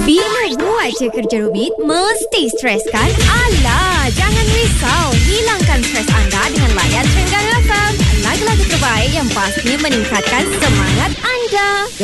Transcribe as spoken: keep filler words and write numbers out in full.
Bila buat je kerja rumit, mesti stres kan? Alah, jangan risau. Hilangkan stres anda dengan layan Trengganu F M. Lagu-lagu terbaik yang pasti meningkatkan semangat anda.